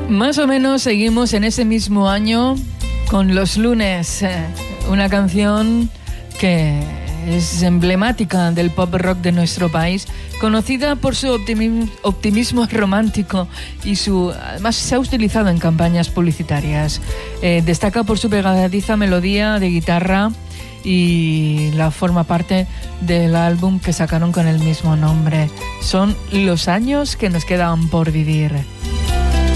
Más o menos seguimos en ese mismo año con Los Lunes, una canción que es emblemática del pop rock de nuestro país, conocida por su optimismo romántico y además se ha utilizado en campañas publicitarias. Destaca por su pegadiza melodía de guitarra y la forma parte del álbum que sacaron con el mismo nombre. Son los años que nos quedan por vivir.